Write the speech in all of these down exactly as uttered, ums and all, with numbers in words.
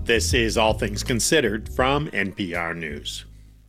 This is All Things Considered from N P R News.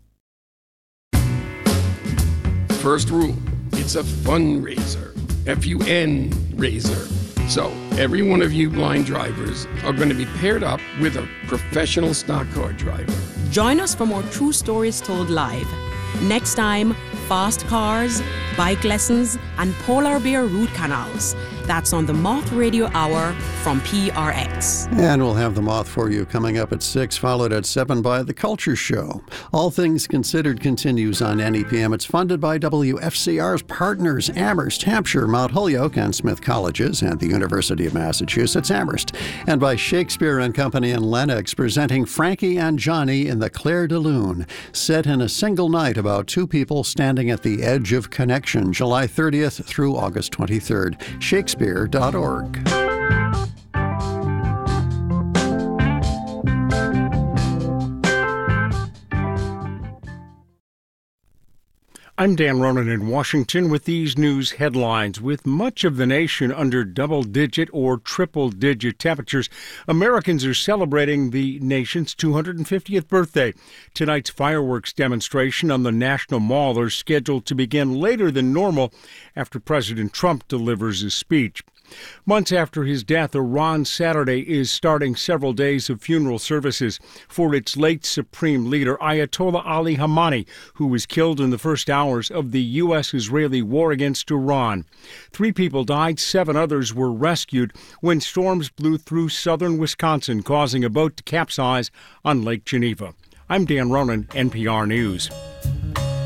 First rule, it's a fundraiser. F U N raiser. So every one of you blind drivers are going to be paired up with a professional stock car driver. Join us for more true stories told live. Next time, fast cars, bike lessons, and polar bear root canals. That's on the Moth Radio Hour from P R X. And we'll have the Moth for you coming up at six, followed at seven by The Culture Show. All Things Considered continues on N E P M. It's funded by W F C R's partners, Amherst, Hampshire, Mount Holyoke, and Smith Colleges, and the University of Massachusetts, Amherst. And by Shakespeare and Company in Lennox, presenting Frankie and Johnny in the Clair de Lune, set in a single night about two people standing at the edge of connection, July thirtieth through August twenty-third. Shakespeare dot org. I'm Dan Ronan in Washington with these news headlines. With much of the nation under double-digit or triple-digit temperatures, Americans are celebrating the nation's two hundred fiftieth birthday. Tonight's fireworks demonstration on the National Mall are scheduled to begin later than normal after President Trump delivers his speech. Months after his death, Iran Saturday is starting several days of funeral services for its late supreme leader, Ayatollah Ali Khamenei, who was killed in the first hours of the U S Israeli war against Iran. Three people died, seven others were rescued when storms blew through southern Wisconsin, causing a boat to capsize on Lake Geneva. I'm Dan Ronan, N P R News.